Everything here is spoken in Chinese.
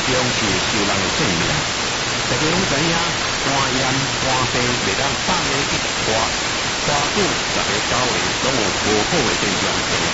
是受人的性命。大家拢知影，肝炎、肝病袂当放咧一花久，十个9个拢有无好的现象出现。